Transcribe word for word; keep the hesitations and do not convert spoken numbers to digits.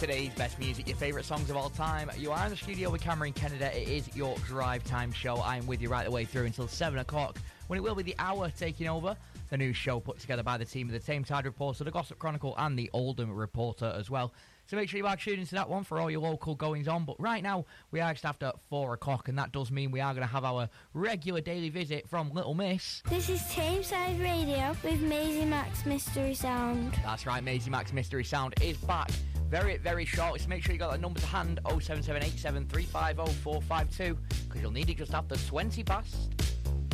Today's best music, your favourite songs of all time. You are in the studio with Cameron Kennedy. It is your drive time show. I am with you right the way through until seven o'clock, when it will be the hour taking over. The news show put together by the team of the Tame Tide Reporter, the Gossip Chronicle and the Oldham Reporter as well. So make sure you are tuned into that one for all your local goings on. But right now, we are just after four o'clock, and that does mean we are going to have our regular daily visit from Little Miss. This is Tameside Radio with Maisie Max Mystery Sound. That's right, Maisie Max Mystery Sound is back very, very shortly. So make sure you got that number to hand, oh seven seven eight seven three five oh four five two, because you'll need it just after twenty past.